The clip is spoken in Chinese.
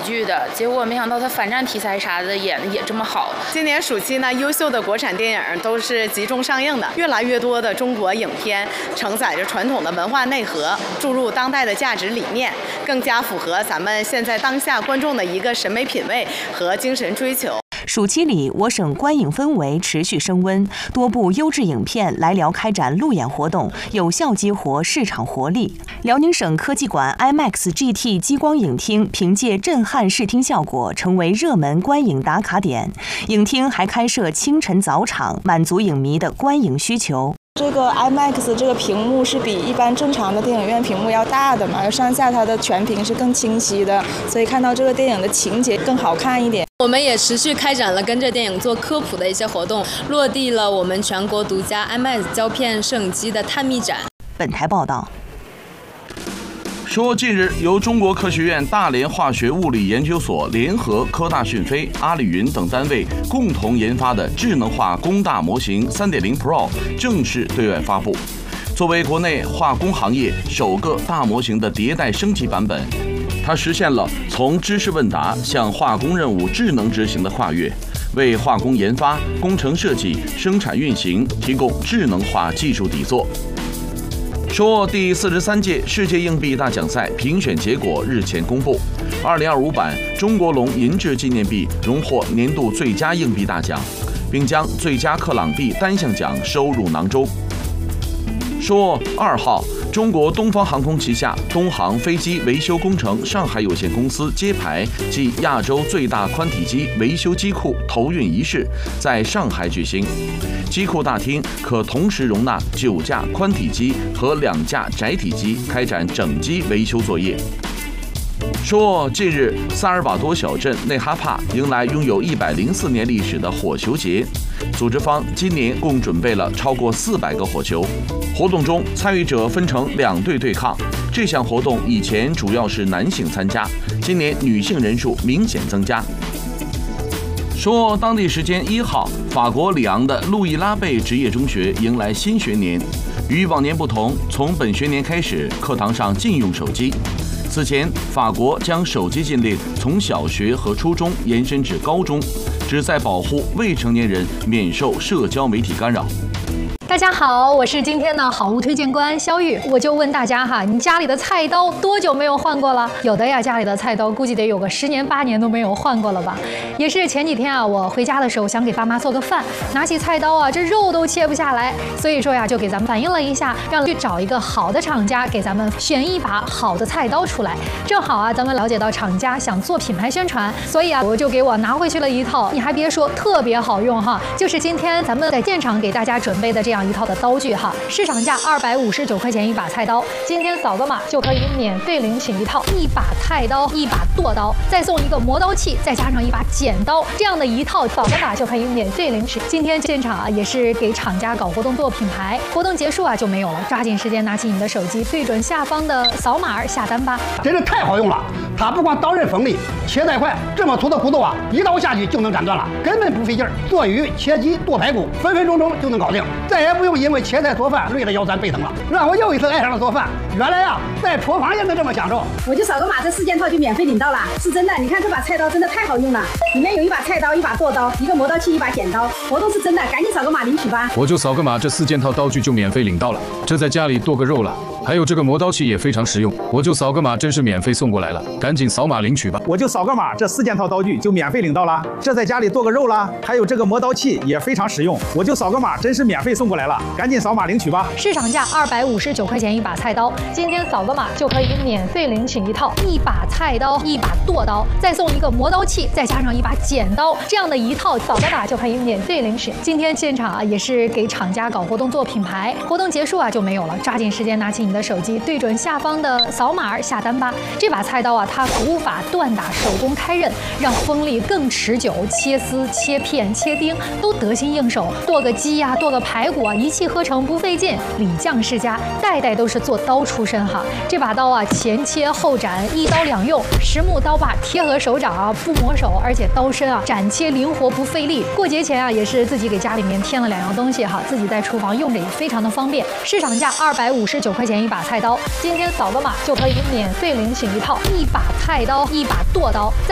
剧的，结果没想到它反战题材啥的演的也这么好。 今年暑期呢，优秀的国产电影都是集中上映的，越来越多的中国影片承载着传统的文化内核，注入当代的价值理念，更加符合咱们现在当下观众的一个审美品味和精神追求。 暑期里，我省观影氛围持续升温，多部优质影片来辽开展路演活动，有效激活市场活力。辽宁省科技馆 IMAX GT 激光影厅凭借震撼视听效果，成为热门观影打卡点。影厅还开设清晨早场，满足影迷的观影需求。 这个 IMAX 这个屏幕是比一般正常的电影院屏幕要大的嘛，上下它的全屏是更清晰的，所以看到这个电影的情节更好看一点。 我们也持续开展了跟着电影做科普的一些活动，落地了我们全国独家 IMAX 胶片摄影机的探秘展。 本台报道。 说近日由中国科学院大连化学物理研究所联合科大讯飞、阿里云等单位共同研发的智能化工大模型 3.0 Pro 正式对外发布。作为国内化工行业首个大模型的迭代升级版本，它实现了从知识问答向化工任务智能执行的跨越，为化工研发、工程设计、生产运行提供智能化技术底座。说第43届世界硬币大奖赛评选结果日前公布，2025版中国龙银质纪念币荣获年度最佳硬币大奖，并将最佳克朗币单项奖收入囊中。说2号，中国东方航空旗下东航飞机维修工程上海有限公司揭牌暨亚洲最大宽体机维修机库投运仪式在上海举行。机库大厅可同时容纳9架宽体机和2架窄体机开展整机维修作业。说近日，萨尔瓦多小镇内哈帕迎来拥有104年历史的火球节，组织方今年共准备了超过400个火球。活动中，参与者分成2队对抗。这项活动以前主要是男性参加，今年女性人数明显增加。说当地时间1号，法国里昂的路易拉贝职业中学迎来新学年。与往年不同，从本学年开始，课堂上禁用手机。此前，法国将手机禁令从小学和初中延伸至高中，旨在保护未成年人免受社交媒体干扰。 大家好，我是今天的好物推荐官肖玉。我就问大家哈，你家里的菜刀多久没有换过了？有的呀，家里的菜刀估计得有个10年8年都没有换过了吧。也是前几天啊，我回家的时候想给爸妈做个饭，拿起菜刀啊，这肉都切不下来，所以说呀，就给咱们反映了一下，让去找一个好的厂家给咱们选一把好的菜刀出来。正好啊，咱们了解到厂家想做品牌宣传，所以啊，我就给我拿回去了一套，你还别说，特别好用哈，就是今天咱们在现场给大家准备的这样一套的刀具哈，市场价259块钱一把菜刀，今天扫个码就可以免费领取一套1把菜刀、1把剁刀，再送一个磨刀器，再加上1把剪刀，这样的一套扫个码就可以免费领取。今天现场啊也是给厂家搞活动做品牌，活动结束啊就没有了，抓紧时间拿起你的手机，对准下方的扫码下单吧。 真是太好用了，它不光刀刃锋利，切带快，这么粗的骨头啊，一刀下去就能斩断了，根本不费劲儿。做鱼、切鸡、剁排骨，分分钟钟就能搞定，再也不用因为切菜做饭累得腰酸背疼了，让我又一次爱上了做饭。原来呀，在厨房也能这么享受。 我就扫个码，这4件套就免费领到了，是真的。你看这把菜刀真的太好用了，里面有1把菜刀、1把剁刀、1个磨刀器、1把剪刀，活动是真的，赶紧扫个码领取吧。 我就扫个码，这4件套刀具就免费领到了，这在家里剁个肉了。还有这个磨刀器也非常实用，我就扫个码，真是免费送过来了，赶紧扫码领取吧。 我就扫个码，这4件套刀具就免费领到了，这在家里剁个肉啦。还有这个磨刀器也非常实用，我就扫个码，真是免费送过来了，赶紧扫码领取吧。 市场价259块钱一把菜刀，今天扫个码就可以免费领取一套1把菜刀、1把剁刀，再送一个磨刀器，再加上1把剪刀，这样的一套扫个码就可以免费领取。今天现场啊也是给厂家搞活动做品牌，活动结束啊就没有了，抓紧时间拿起你的手机，对准下方的扫码下单吧。这把菜刀啊，它古法锻打，手工开刃，让锋利更持久，切丝、切片、切丁都得心应手。剁个鸡呀、剁个排骨啊，一气呵成，不费劲。李将世家代代都是做刀出身哈。这把刀啊，前切后斩，一刀两用，实木刀把贴合手掌啊，不磨手，而且刀身啊斩切灵活，不费力。过节前啊，也是自己给家里面添了2样东西哈，自己在厨房用着也非常的方便。市场价259块钱一把菜刀，今天扫个码就可以免费领取一套1把菜刀、1把剁刀。